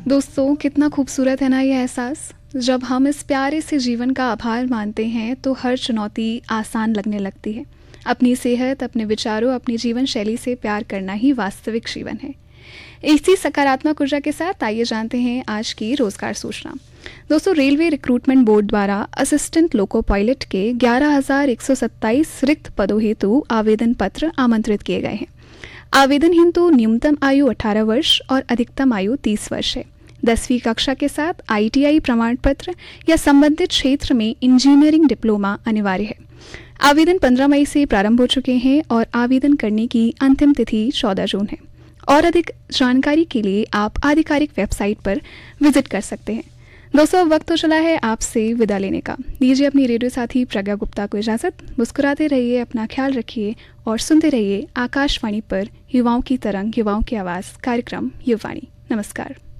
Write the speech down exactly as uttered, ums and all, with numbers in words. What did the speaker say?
दोस्तों, कितना खूबसूरत है ना ये एहसास। जब हम इस प्यारे से जीवन का आभार मानते हैं तो हर चुनौती आसान लगने लगती है। अपनी सेहत, अपने विचारों, अपनी जीवन शैली से प्यार करना ही वास्तविक जीवन है। इसी सकारात्मक ऊर्जा के साथ आइए जानते हैं आज की रोजगार सूचना। दोस्तों, रेलवे रिक्रूटमेंट बोर्ड द्वारा असिस्टेंट लोको पायलट के ग्यारह हजार एक सौ सत्ताईस रिक्त पदों हेतु आवेदन पत्र आमंत्रित किए गए हैं। आवेदन हेतु न्यूनतम आयु अठारह वर्ष और अधिकतम आयु तीस वर्ष है। दसवीं कक्षा के साथ आई टी आई प्रमाण पत्र या संबंधित क्षेत्र में इंजीनियरिंग डिप्लोमा अनिवार्य है। आवेदन पंद्रह मई से प्रारंभ हो चुके हैं और आवेदन करने की अंतिम तिथि चौदह जून है। और अधिक जानकारी के लिए आप आधिकारिक वेबसाइट पर विजिट कर सकते हैं। दोस्तों, अब वक्त तो चला है आपसे विदा लेने का। दीजिए अपनी रेडियो साथी प्रज्ञा गुप्ता को इजाज़त। मुस्कुराते रहिए, अपना ख्याल रखिए और सुनते रहिए आकाशवाणी पर युवाओं की तरंग, युवाओं की आवाज़ कार्यक्रम युवाणी। नमस्कार।